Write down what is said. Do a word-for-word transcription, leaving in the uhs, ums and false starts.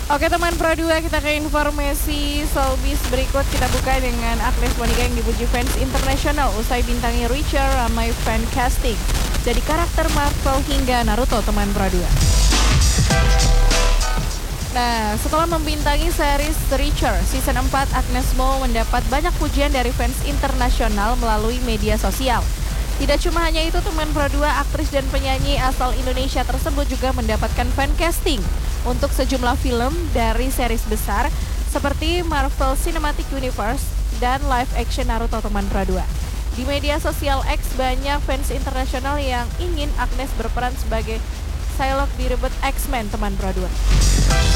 Oke teman Pro dua, kita ke informasi showbiz berikut. Kita buka dengan Agnes Monica yang dipuji fans internasional usai bintangi Richard ramai fan casting jadi karakter Marvel hingga Naruto teman Pro dua. Nah, setelah membintangi series Richard season empat, Agnes Mo mendapat banyak pujian dari fans internasional melalui media sosial. Tidak cuma hanya itu, teman Pro dua, aktris dan penyanyi asal Indonesia tersebut juga mendapatkan fan casting untuk sejumlah film dari series besar seperti Marvel Cinematic Universe dan live action Naruto teman Pro dua. Di media sosial X, banyak fans internasional yang ingin Agnes berperan sebagai Psylocke di reboot X-Men teman Pro dua.